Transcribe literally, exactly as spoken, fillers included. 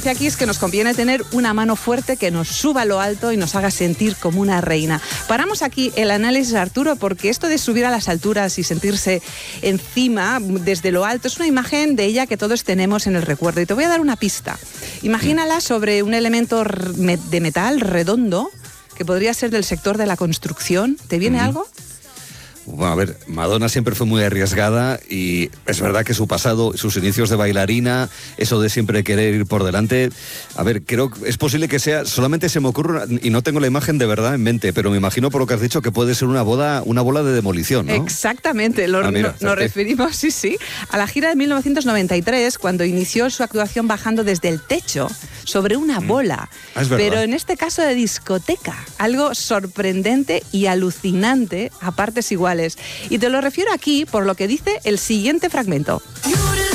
Aquí es que nos conviene tener una mano fuerte que nos suba a lo alto y nos haga sentir como una reina. Paramos aquí el análisis, Arturo, porque esto de subir a las alturas y sentirse encima, desde lo alto, es una imagen de ella que todos tenemos en el recuerdo. Y te voy a dar una pista. Imagínala sobre un elemento de metal redondo que podría ser del sector de la construcción. ¿Te viene uh-huh. algo? Bueno, a ver, Madonna siempre fue muy arriesgada y es verdad que su pasado, sus inicios de bailarina, eso de siempre querer ir por delante, a ver, creo que es posible que sea, solamente se me ocurre, y no tengo la imagen de verdad en mente, pero me imagino por lo que has dicho que puede ser una boda, una bola de demolición, ¿no? Exactamente, lo, ah, mira, no, nos referimos, sí, sí, a la gira de mil novecientos noventa y tres, cuando inició su actuación bajando desde el techo sobre una bola, ah, pero en este caso de discoteca, algo sorprendente y alucinante a partes iguales. Y te lo refiero aquí por lo que dice el siguiente fragmento.